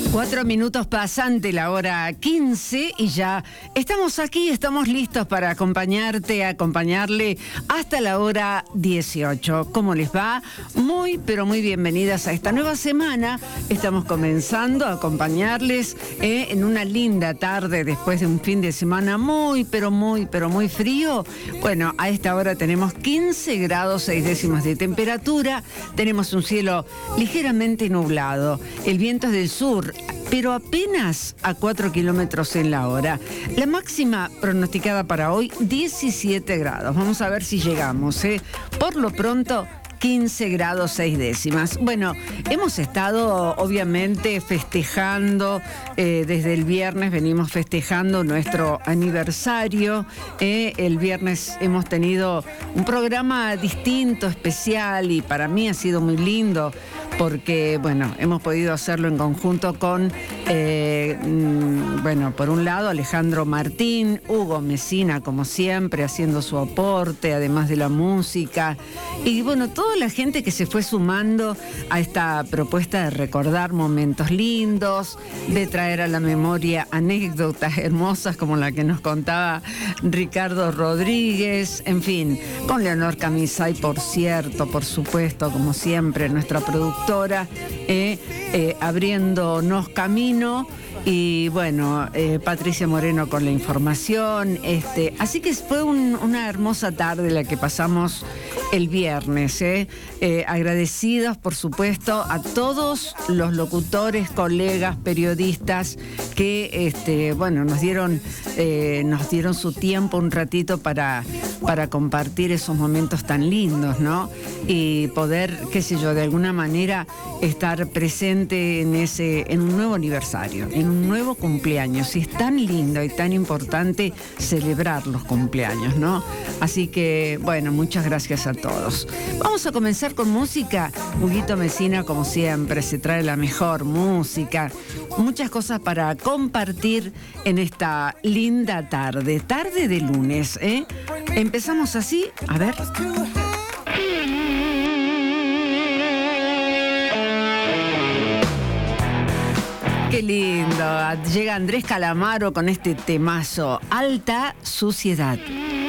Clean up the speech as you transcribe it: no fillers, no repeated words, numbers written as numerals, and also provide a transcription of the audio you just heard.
4 minutos pasan de la hora 15 y ya estamos aquí, estamos listos para acompañarle hasta la hora 18. ¿Cómo les va? Muy, pero muy bienvenidas a esta nueva semana. Estamos comenzando a acompañarles en una linda tarde después de un fin de semana muy, pero muy frío. Bueno, a esta hora tenemos 15 grados 6 décimas de temperatura, tenemos un cielo ligeramente nublado, el viento es del sur, pero apenas a 4 kilómetros en la hora. La máxima pronosticada para hoy, 17 grados. Vamos a ver si llegamos, Por lo pronto, 15 grados 6 décimas. Bueno, hemos estado obviamente festejando, desde el viernes venimos festejando nuestro aniversario. El viernes hemos tenido un programa distinto, especial, y para mí ha sido muy lindo porque, bueno, hemos podido hacerlo en conjunto con, por un lado Alejandro Martín, Hugo Mesina, como siempre, haciendo su aporte, además de la música, y bueno, toda la gente que se fue sumando a esta propuesta de recordar momentos lindos, de traer a la memoria anécdotas hermosas como la que nos contaba Ricardo Rodríguez, en fin, con Leonor Camisay, por supuesto, como siempre, nuestra productora, abriéndonos camino. Y bueno, Patricia Moreno con la información. Así que fue una hermosa tarde la que pasamos el viernes. Agradecidos, por supuesto, a todos los locutores, colegas, periodistas que nos dieron su tiempo un ratito para compartir esos momentos tan lindos, ¿no? Y poder, qué sé yo, de alguna manera estar presente en un nuevo aniversario, en un nuevo cumpleaños. Y es tan lindo y tan importante celebrar los cumpleaños, ¿no? Así que, bueno, muchas gracias a todos. Vamos a comenzar con música. Huguito Mesina, como siempre, se trae la mejor música. Muchas cosas para compartir en esta linda tarde de lunes, Empezamos así, a ver. Qué lindo. Llega Andrés Calamaro con este temazo, Alta Suciedad.